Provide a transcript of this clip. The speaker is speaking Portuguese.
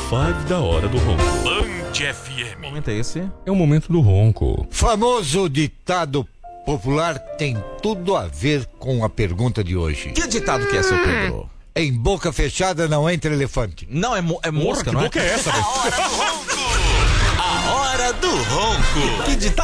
5 da hora do ronco. Band FM. Que momento é esse? É o momento do ronco. Famoso ditado popular tem tudo a ver com a pergunta de hoje. Que ditado que é, seu Pedro? Em boca fechada não entra elefante. Não, é mosca, Que não é? boca é essa, velho? A hora do ronco. Que ditado